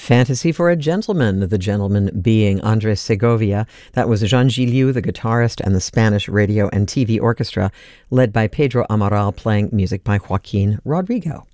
Fantasy for a Gentleman, the gentleman being Andres Segovia. That was Jean Giliu, the guitarist, and the Spanish radio and TV orchestra, led by Pedro Amaral, playing music by Joaquin Rodrigo.